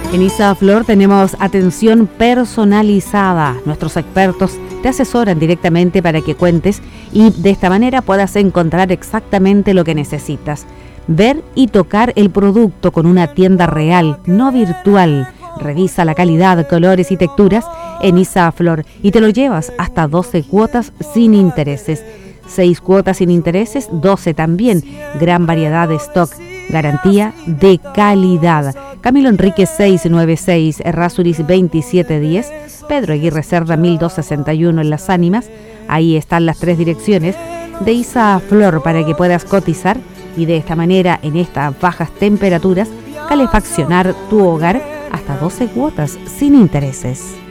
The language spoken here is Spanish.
En Isa Flor tenemos atención personalizada. Nuestros expertos te asesoran directamente para que cuentes y de esta manera puedas encontrar exactamente lo que necesitas. Ver y tocar el producto con una tienda real, no virtual. Revisa la calidad, colores y texturas en Isa Flor y te lo llevas hasta 12 cuotas sin intereses. 6 cuotas sin intereses, 12 también. Gran variedad de stock. Garantía de calidad. Camilo Enrique 696, Errázuriz 2710, Pedro Aguirre Cerda 1261 en Las Ánimas. Ahí están las 3 direcciones de Isa Flor para que puedas cotizar y de esta manera, en estas bajas temperaturas, calefaccionar tu hogar hasta 12 cuotas sin intereses.